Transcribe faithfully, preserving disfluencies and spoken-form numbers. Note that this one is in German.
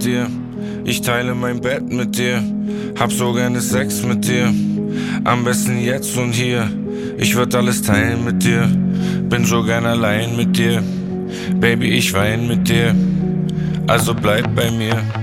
mit dir. Ich teile mein Bett mit dir, hab so gerne Sex mit dir. Am besten jetzt und hier, ich würd alles teilen mit dir. Bin so gern allein mit dir, Baby, ich wein mit dir, also bleib bei mir.